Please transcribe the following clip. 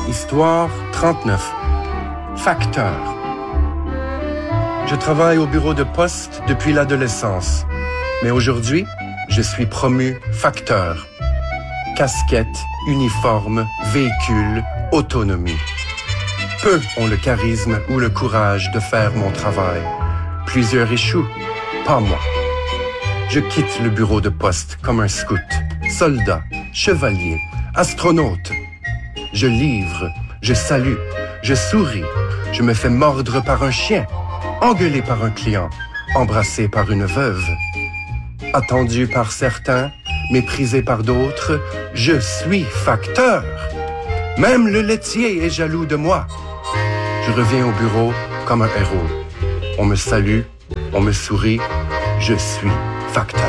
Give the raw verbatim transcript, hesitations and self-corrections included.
Histoire trente-neuf. Facteur. Je travaille au bureau de poste depuis l'adolescence. Mais aujourd'hui, je suis promu facteur. Casquette, uniforme, véhicule, autonomie. Peu ont le charisme ou le courage de faire mon travail. Plusieurs échouent, pas moi. Je quitte le bureau de poste comme un scout, soldat, chevalier, astronaute. Je livre, je salue, je souris, je me fais mordre par un chien, engueulé par un client, embrassé par une veuve. Attendu par certains, méprisé par d'autres, je suis facteur. Même le laitier est jaloux de moi. Je reviens au bureau comme un héros. On me salue, on me sourit, je suis facteur.